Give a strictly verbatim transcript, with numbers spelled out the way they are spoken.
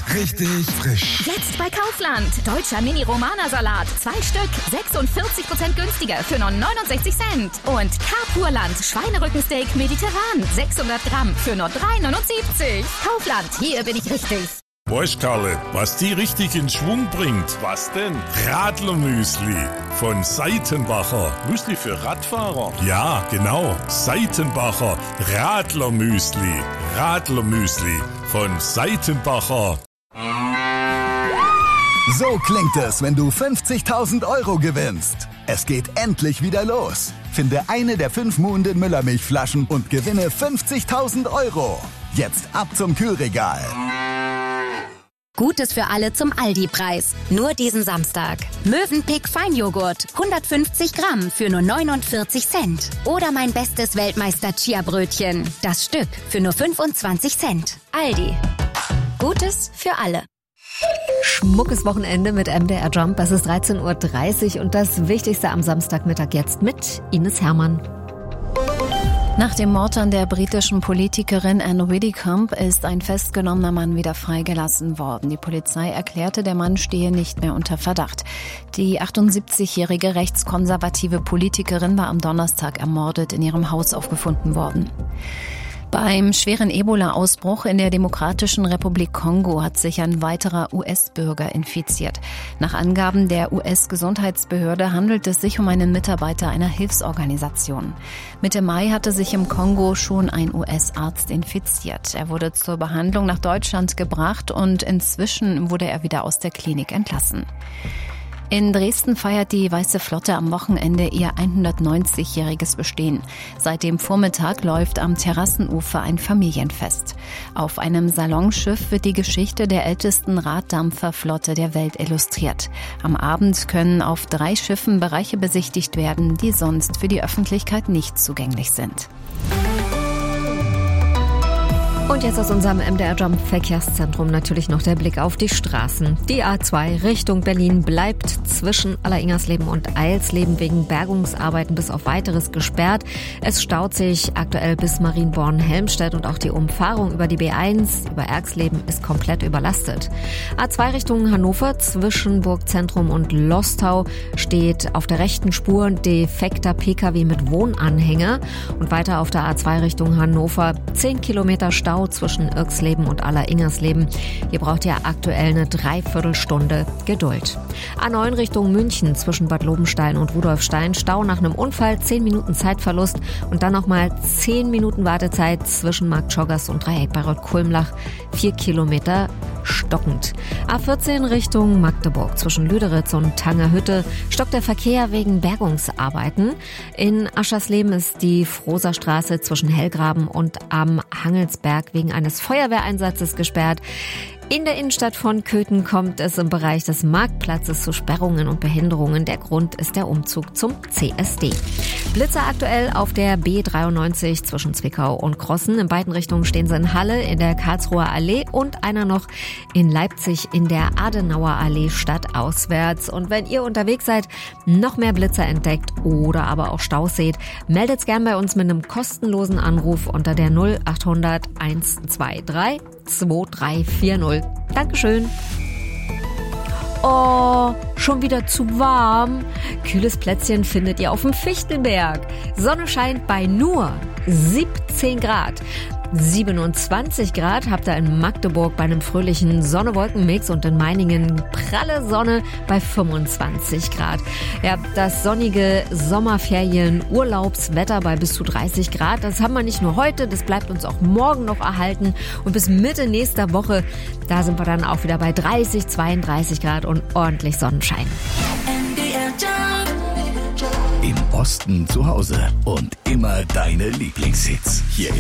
richtig frisch. Jetzt bei Kaufland. Deutscher Mini-Romana-Salat. Zwei Stück. sechsundvierzig Prozent günstiger für nur neunundsechzig Cent. Und Carpurland. Schweinerückensteak mediterran. sechshundert Gramm für nur drei neunundsiebzig. Kaufland. Hier bin ich richtig. Weißt, Karle, was die richtig in Schwung bringt? Was denn? Radlermüsli von Seitenbacher. Müsli für Radfahrer? Ja, genau. Seitenbacher Radlermüsli. Radlermüsli von Seitenbacher. So klingt es, wenn du fünfzigtausend Euro gewinnst. Es geht endlich wieder los. Finde eine der fünf Muhnden Müllermilchflaschen und gewinne fünfzigtausend Euro. Jetzt ab zum Kühlregal. Gutes für alle zum Aldi-Preis. Nur diesen Samstag. Mövenpick Feinjoghurt. hundertfünfzig Gramm für nur neunundvierzig Cent. Oder mein bestes Weltmeister-Chia-Brötchen. Das Stück für nur fünfundzwanzig Cent. Aldi. Gutes für alle. Schmuckes Wochenende mit M D R Jump. Es ist dreizehn Uhr dreißig und das Wichtigste am Samstagmittag jetzt mit Ines Hermann. Nach dem Mord an der britischen Politikerin Anne Widdecombe ist ein festgenommener Mann wieder freigelassen worden. Die Polizei erklärte, der Mann stehe nicht mehr unter Verdacht. Die achtundsiebzigjährige rechtskonservative Politikerin war am Donnerstag ermordet in ihrem Haus aufgefunden worden. Beim schweren Ebola-Ausbruch in der Demokratischen Republik Kongo hat sich ein weiterer U S-Bürger infiziert. Nach Angaben der U S-Gesundheitsbehörde handelt es sich um einen Mitarbeiter einer Hilfsorganisation. Mitte Mai hatte sich im Kongo schon ein U S-Arzt infiziert. Er wurde zur Behandlung nach Deutschland gebracht und inzwischen wurde er wieder aus der Klinik entlassen. In Dresden feiert die Weiße Flotte am Wochenende ihr hundertneunzigjähriges Bestehen. Seit dem Vormittag läuft am Terrassenufer ein Familienfest. Auf einem Salonschiff wird die Geschichte der ältesten Raddampferflotte der Welt illustriert. Am Abend können auf drei Schiffen Bereiche besichtigt werden, die sonst für die Öffentlichkeit nicht zugänglich sind. Und jetzt aus unserem M D R Jump Verkehrszentrum natürlich noch der Blick auf die Straßen. Die A zwei Richtung Berlin bleibt zwischen Alleringers-Leben und Eilsleben wegen Bergungsarbeiten bis auf Weiteres gesperrt. Es staut sich aktuell bis Marienborn-Helmstedt und auch die Umfahrung über die B eins über Erxleben ist komplett überlastet. A zwei Richtung Hannover zwischen Burgzentrum und Lostau steht auf der rechten Spur defekter Pkw mit Wohnanhänger. Und weiter auf der A zwei Richtung Hannover zehn Kilometer Stau zwischen Irxleben und Alleringers-Leben. Hier braucht ihr aktuell eine Dreiviertelstunde Geduld. A neun Richtung München zwischen Bad Lobenstein und Rudolfstein. Stau nach einem Unfall, zehn Minuten Zeitverlust und dann nochmal zehn Minuten Wartezeit zwischen Marktschoggas und Dreieck bei Rot-Kulmlach. vier Kilometer stockend. A vierzehn Richtung Magdeburg zwischen Lüderitz und Tangerhütte stockt der Verkehr wegen Bergungsarbeiten. In Aschersleben ist die Frohser Straße zwischen Hellgraben und am Hangelsberg wegen eines Feuerwehreinsatzes gesperrt. In der Innenstadt von Köthen kommt es im Bereich des Marktplatzes zu Sperrungen und Behinderungen. Der Grund ist der Umzug zum C S D. Blitzer aktuell auf der B dreiundneunzig zwischen Zwickau und Krossen. In beiden Richtungen stehen sie in Halle, in der Karlsruher Allee und einer noch in Leipzig in der Adenauer Allee stadtauswärts. Und wenn ihr unterwegs seid, noch mehr Blitzer entdeckt oder aber auch Staus seht, meldet's gern bei uns mit einem kostenlosen Anruf unter der null achthundert hundertzweiundzwanzig zwei drei vier null. Dankeschön. Oh, schon wieder zu warm. Kühles Plätzchen findet ihr auf dem Fichtelberg. Sonne scheint bei nur siebzehn Grad. siebenundzwanzig Grad habt ihr in Magdeburg bei einem fröhlichen Sonne-Wolken-Mix und in Meiningen pralle Sonne bei fünfundzwanzig Grad. Ja, das sonnige Sommerferien-Urlaubswetter bei bis zu dreißig Grad, das haben wir nicht nur heute, das bleibt uns auch morgen noch erhalten und bis Mitte nächster Woche, da sind wir dann auch wieder bei dreißig, zweiunddreißig Grad und ordentlich Sonnenschein. Im Osten zu Hause und immer deine Lieblingshits. Hier